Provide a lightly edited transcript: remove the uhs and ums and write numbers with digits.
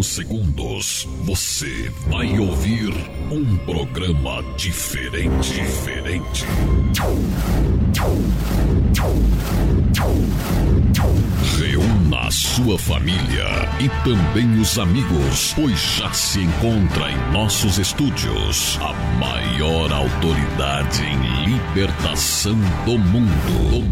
próximos segundos, você vai ouvir um programa diferente. Reúna a sua família e também os amigos, pois já se encontra em nossos estúdios a maior autoridade em libertação do mundo.